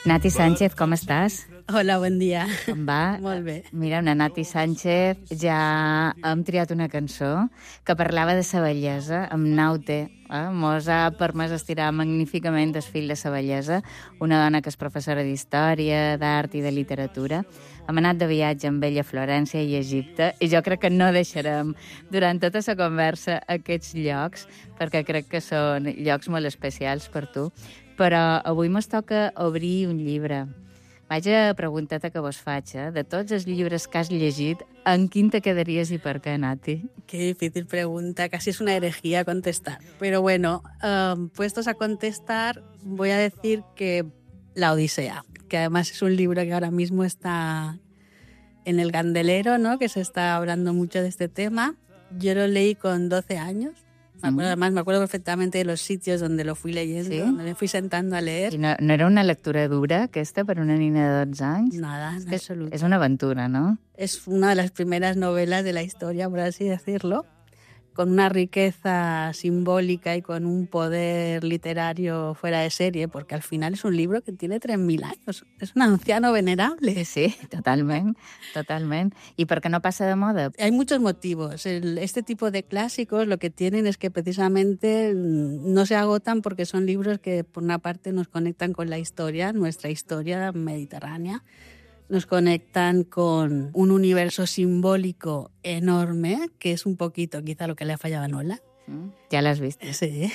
Nati Sánchez, com estàs? Hola, bon dia. Com va? Molt bé. Mira, una Nati Sánchez, ja hem triat una cançó que parlava de sa bellesa, amb Naute. Mos ha permès estirar magníficament el fil de sa bellesa, una dona que és professora d'història, d'art i de literatura. Hem anat de viatge amb ella a Florència i Egipte i jo crec que no deixarem durant tota la conversa aquests llocs, perquè crec que són llocs molt especials per tu. Però avui mos toca obrir un llibre. Vaig a preguntar-te que vos faig, de tots els llibres que has llegit, en quin te quedaries i per què, Nati? Qué difícil pregunta, casi es una herejía contestar. Pero bueno, puestos a contestar, voy a decir que La Odisea, que además es un libro que ahora mismo está en el candelero, ¿no? Que se está hablando mucho de este tema. Yo lo leí con 12 años. Además, me acuerdo perfectamente de los sitios donde lo fui leyendo, ¿Sí? donde me fui sentando a leer. I no era una lectura dura, aquesta, per una nina de 12 anys? Nada, en absoluto. És una aventura, no? Es una de las primeras novelas de la historia, por así decirlo, con una riqueza simbólica y con un poder literario fuera de serie, porque al final es un libro que tiene 3.000 años. Es un anciano venerable. Sí, totalment, totalment. I per què no passa de moda? Hay muchos motivos. Este tipo de clásicos lo que tienen es que precisamente no se agotan porque son libros que por una parte nos conectan con la historia, nuestra historia mediterránea, nos conectan con un universo simbólico enorme, que es un poquito quizá lo que le ha fallado a Nola. Ja l'has vist. Sí.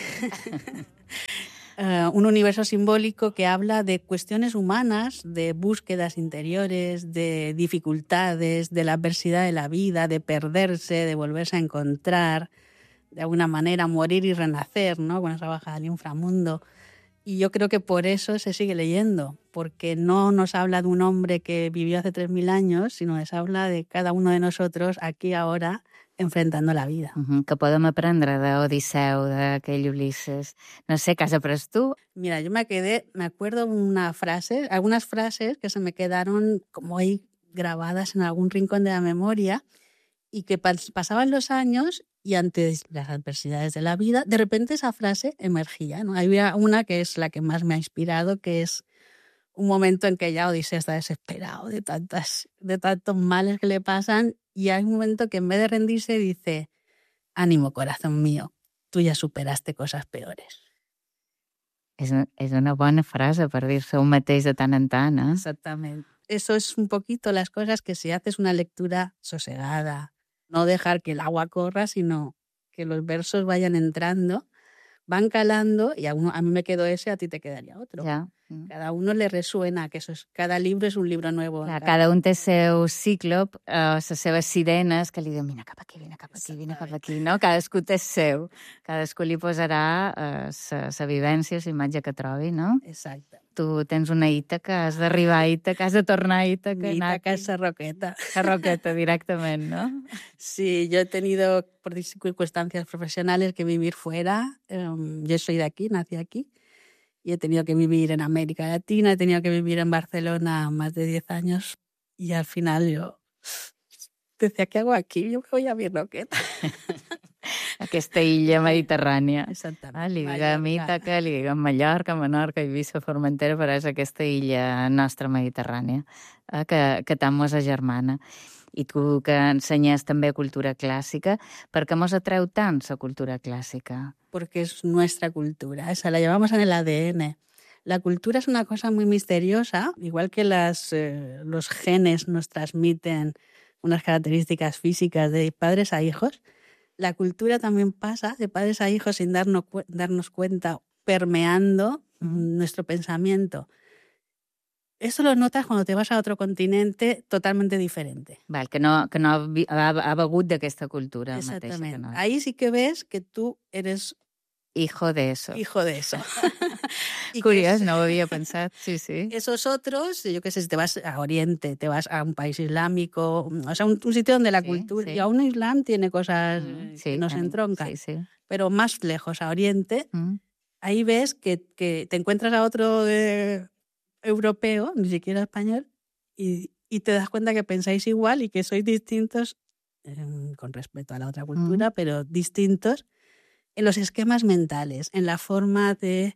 Un universo simbólico que habla de cuestiones humanas, de búsquedas interiores, de dificultades, de la adversidad de la vida, de perderse, de volverse a encontrar, de alguna manera morir y renacer, ¿no? Con esa bajada al inframundo. Y yo creo que por eso se sigue leyendo, porque no nos habla de un hombre que vivió hace 3.000 años, sino nos habla de cada uno de nosotros aquí ahora enfrentando la vida. Que podem aprendre d'Odisseu, d'aquell Ulisses. No sé, què has après tu? Mira, yo me acuerdo algunas frases que se me quedaron como ahí grabadas en algún rincón de la memoria y que pasaban los años y ante las adversidades de la vida, de repente esa frase emergía, ¿no? Había una que es la que más me ha inspirado, que es un momento en que ya Odiseo está desesperado de tantos males que le pasan, y hay un momento que en vez de rendirse dice: ánimo, corazón mío, tú ya superaste cosas peores. És una bona frase per dir-se un mateix de tant en tant, eh? Exactamente. Eso es un poquito las cosas que si haces una lectura sosegada, no dejar que el agua corra, sino que los versos vayan entrando, van calando, y a mí me quedó ese, a ti te quedaría otro. Ja. Cada uno le resuena, que cada libro es un libro nuevo. Clar, cada un té seu cíclop, les seves sirenes, que li diuen vine cap aquí, vine cap aquí, vine cap aquí, no? Cadascú té seu. Cadascú li posarà la vivència, la imatge que trobi, no? Exacte. Tu tens una Ítaca, has d'arribar a Ítaca, has de tornar a Ítaca. Ítaca es Sarroqueta. Sarroqueta directament, no? Sí, yo he tenido, por circunstancias profesionales, que vivir fuera. Yo soy de aquí, nací aquí. Y he tenido que vivir en América Latina, he tenido que vivir en Barcelona más de 10 años. Y al final yo decía, ¿qué hago aquí? Yo me voy a mi Roqueta. Aquesta illa mediterrània. Exactament. Li diguem Ítaca, li diguem Mallorca, Menorca, Eivissa, Formentera, però és aquesta illa nostra mediterrània que tant mos agermana. I tu que ensenyes també cultura clàssica, per què mos atreu tant la cultura clàssica? Porque es nuestra cultura, esa la llevamos en el ADN. La cultura es una cosa muy misteriosa, igual que los genes nos transmiten unas características físicas de padres a hijos. La cultura también pasa de padres a hijos sin darnos cuenta, permeando nuestro pensamiento. Eso lo notas cuando te vas a otro continente totalmente diferente. Val, que no ha begut d'aquesta cultura. Exactamente. Mateixa. No. Ahí sí que ves que tú eres hijo de eso. Hijo de eso. Curiós, no ho havia pensat, sí, sí. Esos otros, yo qué sé, si te vas a Oriente, te vas a un país islámico, o sea, un sitio donde la cultura... Sí. Y aún Islam tiene cosas que nos entroncan. Sí, sí. Pero más lejos, a Oriente, ahí ves que te encuentras a otro europeo, ni siquiera español, y te das cuenta que pensáis igual y que sois distintos, con respecto a la otra cultura, pero distintos en los esquemas mentales, en la forma de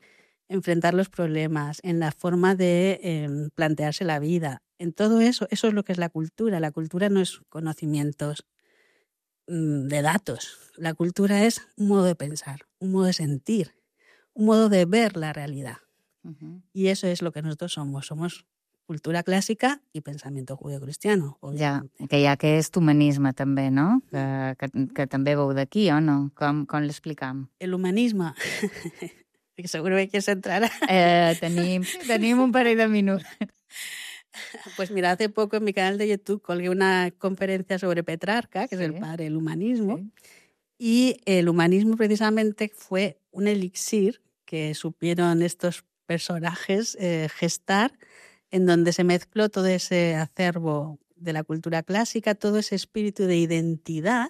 enfrentar los problemas, en la forma de plantearse la vida. En todo eso, eso es lo que es la cultura. La cultura no es conocimientos de datos. La cultura es un modo de pensar, un modo de sentir, un modo de ver la realidad. Y eso es lo que nosotros somos. Somos cultura clàssica i pensamiento judeocristiano. Ja, que hi ha aquest humanisme també, no? Que també veu d'aquí, o no? Com l'explicam? El humanisme, que segurament que s'entrarà. Tenim un parell de minuts. Pues mira, hace poco en mi canal de YouTube colgué una conferencia sobre Petrarca, que es el padre del humanismo, y el humanismo precisamente fue un elixir que supieron estos personajes gestar, en donde se mezcló todo ese acervo de la cultura clásica, todo ese espíritu de identidad,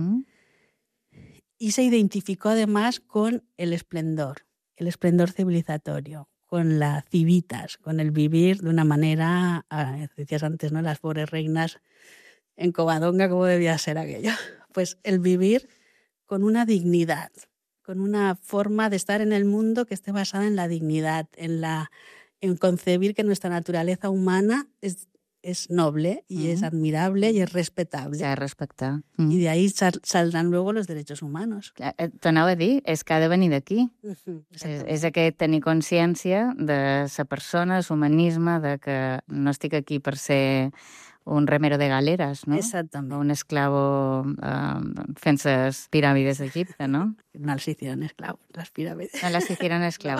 y se identificó además con el esplendor civilizatorio, con la civitas, con el vivir de una manera, decías antes, ¿no? Las pobres reinas en Covadonga, ¿cómo debía ser aquello? Pues el vivir con una dignidad, con una forma de estar en el mundo que esté basada en la dignidad, en concebir que nuestra naturaleza humana es noble y es admirable y es respetable. S'ha de respectar. Y de ahí saldrán luego los derechos humanos. T'anava a dir, és que ha de venir d'aquí. És aquest tenir consciència de la persona, l'humanisme, de que no estic aquí per ser un remero de galeres, no? Exactament. Un esclavo fent les piràmides d'Egipte, no? No les hicieron esclavos, las pirámides. No les hicieron esclavos.